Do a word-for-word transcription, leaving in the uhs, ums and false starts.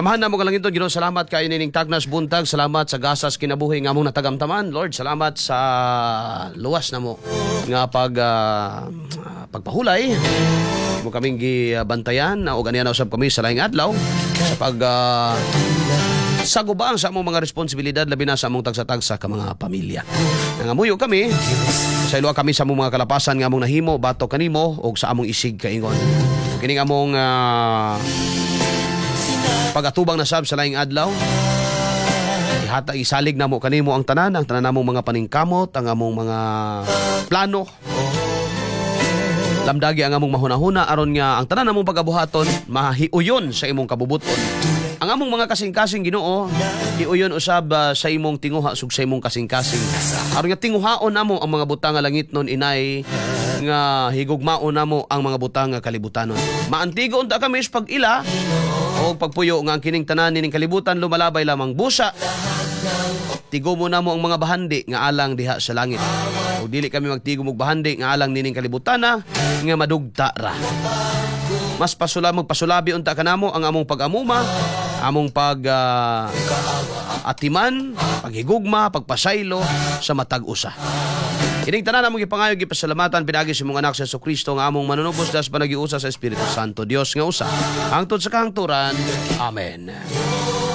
Amahan na mo ka lang ito, Ginoo, salamat kay nining tagnas buntag, salamat sa gasas kinabuhi nga among natagamtaman. Lord, salamat sa luwas na mo nga pag uh, pagpahulay mo kaming gibantayan o ganiyan usab kami sa laing adlaw sa pag uh, sagubang sa among mga responsibilidad labi na sa among tagsa-tagsa ka mga pamilya. Nangamuyo kami sa iluwa kami sa among mga kalapasan nga among nahimo batok kanimo o sa among isig kaingon. Kining among uh, pagatubang na sab sa laing adlaw. Ihata isalig namo kanimo ang tanan, ang tanan namong mga paningkamot, ang among mga plano. Lamdagi ang among mahuna-huna aron nga ang tanan namong pagabuhaton mahiuyon sa imong kabubuton. Ang among mga kasing-kasing Ginoo, hiuyon usab uh, sa imong tinguha sug sa imong kasing-kasing. Aron nga tinguhaon namo ang mga butang nga langitnon inay nga higugmaon namo ang mga butang nga kalibutanon. Maantigo unta kami sa pag-ila o pagpuyo nga ang kining tanan ning kalibutan lumalabay lamang busa. Tigo mo namo ang mga bahandi nga alang diha sa langit. O dili kami magtigo og bahandi nga alang nining kalibutana nga madugta ra. Mas pasula magpasulabi unta kanamo ang among pag-amuma, among pag uh, atiman, paghigugma, pagpasaylo sa matag usa. Kining tanan among gipangayo gipasalamatan pinagi sa imong anak sa Jesucristo nga among manunubos das panagiusa sa Espiritu Santo Dios nga usa hangtod sa kahangturan. Amen.